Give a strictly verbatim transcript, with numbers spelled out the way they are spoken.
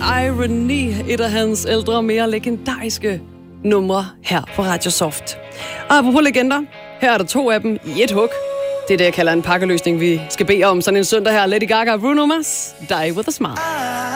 Irony, et af hans ældre og mere legendariske numre her på Radio Soft. Og apropos legender, her er der to af dem i et hug. Det er det, jeg kalder en pakkeløsning, vi skal bede om sådan en søndag her. Lady Gaga og Bruno Mars, Die With A Smile.